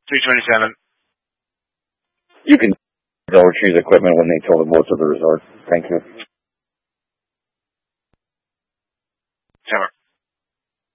327. You can retrieve equipment when they tow the boat to the resort. Thank you. Hammer.